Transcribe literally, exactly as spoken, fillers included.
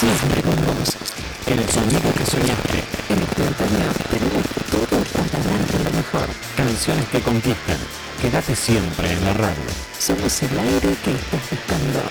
siempre con vos. El sonido que soñaste. En este otoño tenemos todo para darte lo mejor. Canciones que conquistan. Quédate siempre en la radio. Somos el aire que estás buscando.